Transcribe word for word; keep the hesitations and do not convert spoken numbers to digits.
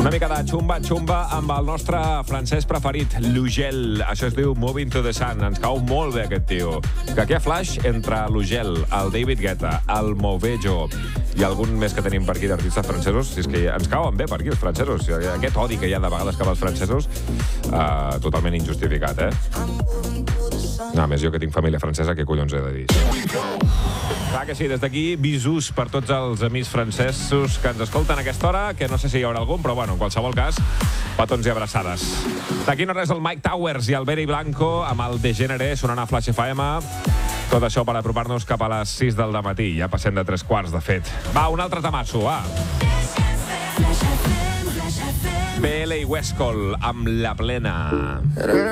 Una mica de xumba-xumba amb el nostre francès preferit, l'Ugel. Això es diu Moving to the Sun. Ens cau molt bé aquest tio. Que aquí ha flash entre l'Ugel, el David Guetta, el Movejo i algun més que tenim per aquí d'artistes francesos. Si és que ens cauen bé per aquí, els francesos. Aquest odi que hi ha de vegades cap als francesos, uh, totalment injustificat, eh? No, a més, jo que tinc família francesa, què collons he de dir? Clar que sí, des d'aquí, bisús per tots els amics francesos que ens escolten a aquesta hora, que no sé si hi haurà algun, però bueno, en qualsevol cas, petons i abraçades. D'aquí no res, el Mike Towers i el Benny Blanco amb el Degenere sonant a Flash F M. Tot això per apropar-nos cap a les sis del dematí. Ja passem de tres quarts, de fet. Va, un altre tamasso, va. B L i Westcol amb La Plena.